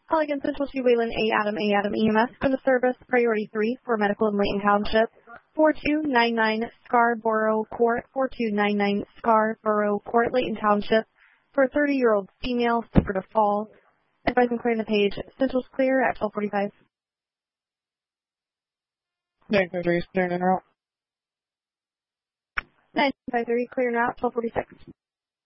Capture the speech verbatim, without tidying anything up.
Allegan Central to Wayland A. Adam A. Adam E M S for the service priority three for medical in Layton Township. four two nine nine Scarborough Court, four two nine nine Scarborough Court, Layton Township, for a thirty-year-old female suffered a fall. Advising clearing the page. Central's clear at twelve forty-five. nine five three is clear en route. nine five three, clear now at twelve forty-six.